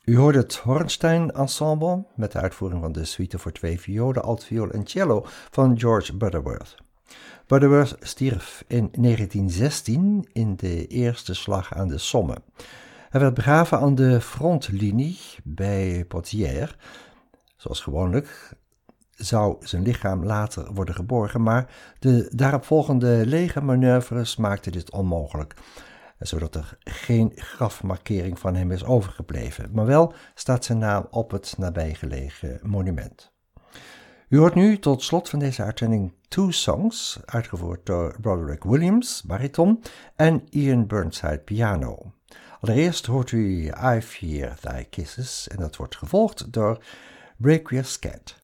U hoorde het Hornstein Ensemble met de uitvoering van de suite voor 2 violen, altviool en cello van George Butterworth. Butterworth stierf in 1916 in de eerste slag aan de Somme. Hij werd begraven aan de frontlinie bij Pozieres. Zoals gewoonlijk zou zijn lichaam later worden geborgen, maar de daaropvolgende legermanoeuvres maakten dit onmogelijk, zodat er geen grafmarkering van hem is overgebleven, maar wel staat zijn naam op het nabijgelegen monument. U hoort nu tot slot van deze uitzending 2 songs, uitgevoerd door Broderick Williams, bariton, en Ian Burnside, piano. Allereerst hoort u I Fear Thy Kisses en dat wordt gevolgd door Break Your Scat.